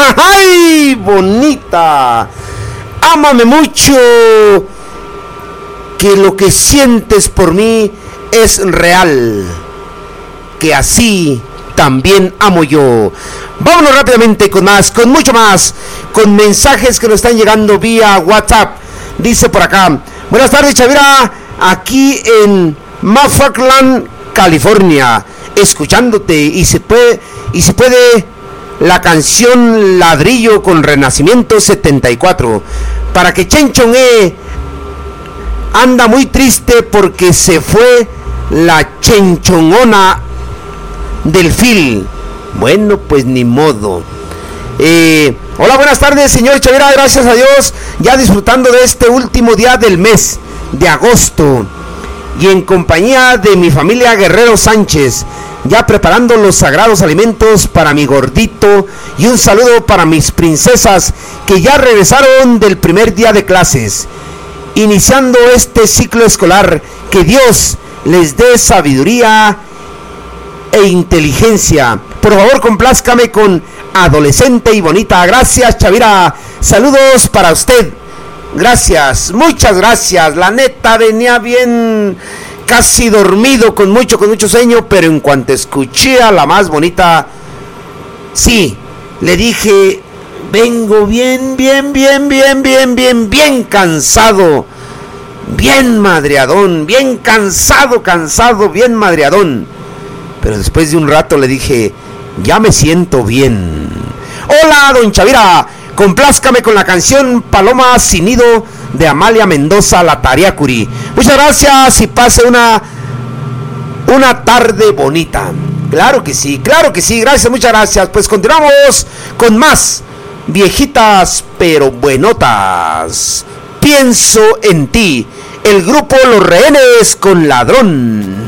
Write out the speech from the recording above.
¡Ay, bonita! Ámame mucho, que lo que sientes por mí es real, que así también amo yo. Vámonos rápidamente con más, con mucho más, con mensajes que nos están llegando vía WhatsApp. Dice por acá: buenas tardes, Chavira, aquí en McFarland, California, escuchándote, y si puede la canción Ladrillo con Renacimiento 74, para que Chenchon anda muy triste porque se fue la chenchonona del Phil. Bueno, pues ni modo. Hola, buenas tardes, señor Chavira, gracias a Dios, ya disfrutando de este último día del mes de agosto y en compañía de mi familia Guerrero Sánchez, ya preparando los sagrados alimentos para mi gordito, y un saludo para mis princesas que ya regresaron del primer día de clases, iniciando este ciclo escolar. Que Dios les dé sabiduría e inteligencia. Por favor, complázcame con Adolescente y Bonita. Gracias, Chavira, saludos para usted. Gracias, muchas gracias. La neta venía bien, casi dormido, con mucho sueño, pero en cuanto escuché a la más bonita, sí, le dije, vengo bien cansado, bien madreadón, bien cansado, bien madreadón. Pero después de un rato le dije, ya me siento bien. Hola, don Chavira, complázcame con la canción Paloma sin nido de Amalia Mendoza La Tariacuri. Muchas gracias y pase una tarde bonita. Claro que sí, gracias, muchas gracias. Pues continuamos con más viejitas pero buenotas. Pienso en ti, el grupo Los Rehenes con Ladrón.